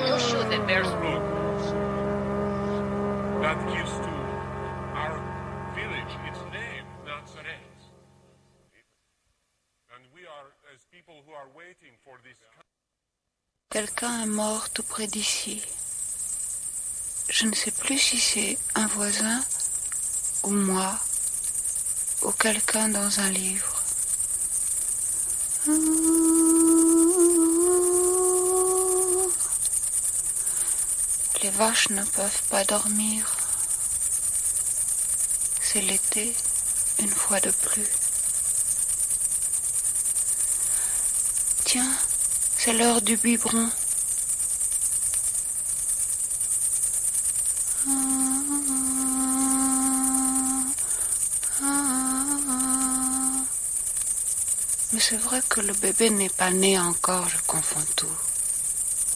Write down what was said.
you sure that there's road that gives to our village its name, Nazareth. And we are, as people who are waiting for this. Quelqu'un est mort tout près d'ici. Je ne sais plus si c'est un voisin ou moi ou quelqu'un dans un livre. Les vaches ne peuvent pas dormir. C'est l'été, une fois de plus. Tiens, c'est l'heure du biberon. Mais c'est vrai que le bébé n'est pas né encore, je confonds tout.